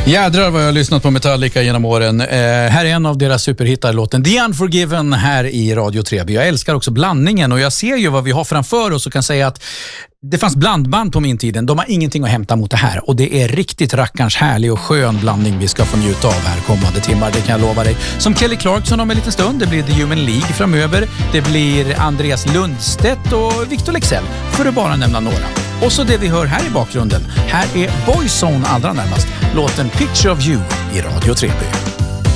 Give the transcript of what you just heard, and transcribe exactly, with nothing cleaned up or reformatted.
Jädrar vad jag har lyssnat på Metallica genom åren. Eh, här är en av deras superhittar, låten The Unforgiven här i Radio tre B. Jag älskar också blandningen och jag ser ju vad vi har framför oss och kan säga att det fanns blandband på min tiden. De har ingenting att hämta mot det här och det är riktigt rackarns härlig och skön blandning vi ska få njuta av här kommande timmar, det kan jag lova dig. Som Kelly Clarkson om en liten stund, det blir The Human League framöver, det blir Andreas Lundstedt och Victor Leksell, för att bara nämna några. Och så det vi hör här i bakgrunden, här är Boyzone allra närmast, låten Picture of You i Radio tre B.